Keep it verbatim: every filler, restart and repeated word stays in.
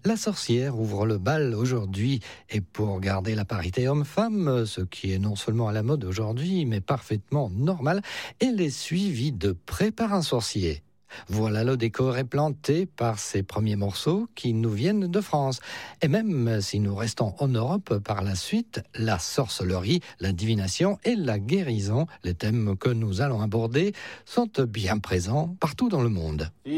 La sorcière ouvre le bal aujourd'hui et pour garder la parité homme-femme, ce qui est non seulement à la mode aujourd'hui, mais parfaitement normal, elle est suivie de près par un sorcier. Voilà le décor est planté par ces premiers morceaux qui nous viennent de France. Et même si nous restons en Europe par la suite, la sorcellerie, la divination et la guérison, les thèmes que nous allons aborder, sont bien présents partout dans le monde.